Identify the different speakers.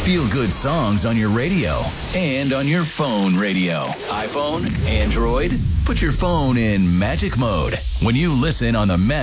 Speaker 1: Feel good songs on your radio and on your phone radio. iPhone, Android, put your phone in magic mode. When you listen on the Magic